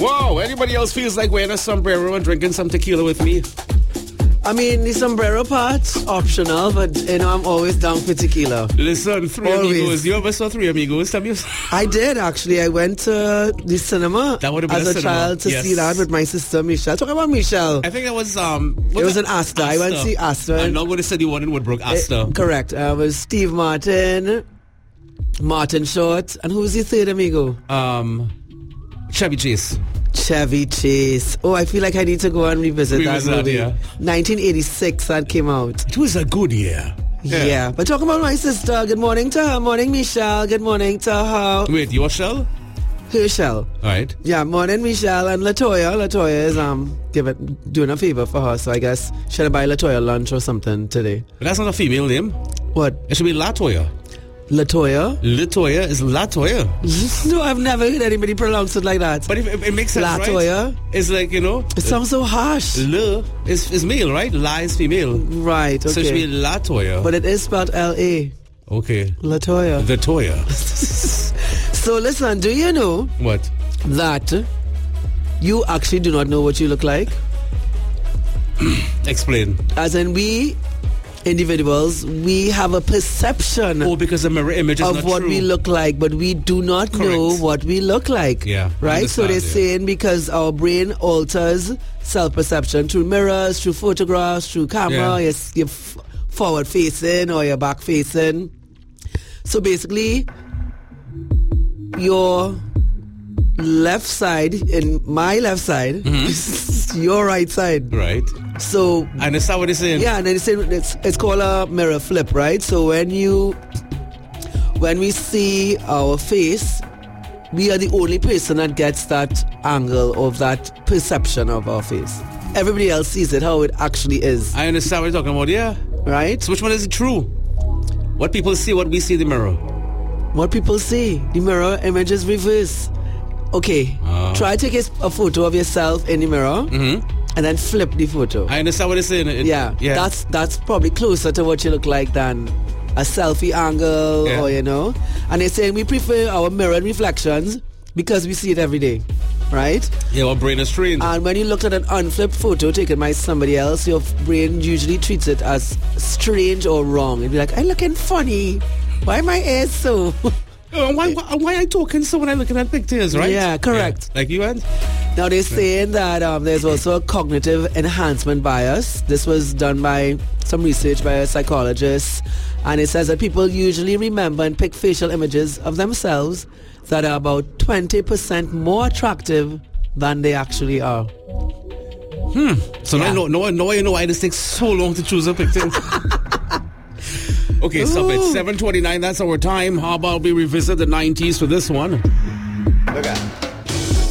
Whoa, anybody else feels like wearing a sombrero and drinking some tequila with me? I mean, the sombrero part's optional, but, I'm always down for tequila. Listen, Three Amigos. You ever saw Three Amigos? Tell me. I did, actually. I went to the cinema as a child to see that with my sister, Michelle. Talk about Michelle. I think that was... it was an Astor. I went to see Astor. I'm not going to say the one in Woodbrook, Astor. Correct. It was Steve Martin, Martin Short, and who was the third amigo? Chevy Chase. Chevy Chase. Oh, I feel like I need to go and revisit that movie. 1986 that came out. It was a good year. Yeah. But talking about my sister, good morning to her. Morning, Michelle. Good morning to her. Wait, your Shell? Her Shell. All right. Yeah, morning, Michelle. And Latoya. Latoya is doing a favor for her, so I guess should I buy Latoya lunch or something today? But that's not a female name. What? It should be Latoya. Latoya? Latoya is Latoya. No, I've never heard anybody pronounce it like that. But if it makes sense, Latoya? Right? It's like, It sounds so harsh. Le is male, right? La is female. Right, okay. So it should be Latoya. But it is spelled L-A. Okay. Latoya. Latoya. So listen, do you know... What? That you actually do not know what you look like? Explain. As in we... individuals, we have a perception because the mirror image is of not what true. we look like, but we do not know what we look like. Yeah, right? So they're saying because our brain alters self-perception through mirrors, through photographs, through camera, you're forward facing or you're back facing. So basically, your left side, in my left side, your right side. Right. So I understand what he's saying. Yeah, and then it's called a mirror flip, right? So when we see our face, we are the only person that gets that angle of that perception of our face. Everybody else sees it how it actually is. I understand what you're talking about, yeah. Right? So which one is true? What people see, what we see in the mirror? What people see. The mirror image is reverse. Okay, try to take a photo of yourself in the mirror and then flip the photo. I understand what it's saying. Yeah, that's probably closer to what you look like than a selfie angle or, And they're saying we prefer our mirrored reflections because we see it every day, right? Yeah, our brain is trained. And when you look at an unflipped photo taken by somebody else, your brain usually treats it as strange or wrong. It'd be like, I'm looking funny. Why my hair so... Why I talking so when I'm looking at pictures, right? Yeah, correct. Yeah. Like you and? Now they're saying that there's also a cognitive enhancement bias. This was done by some research by a psychologist, and it says that people usually remember and pick facial images of themselves that are about 20% more attractive than they actually are. So now you know why this takes so long to choose a picture. Okay, stop it. 7:29, that's our time. How about we revisit the 90s for this one? Look at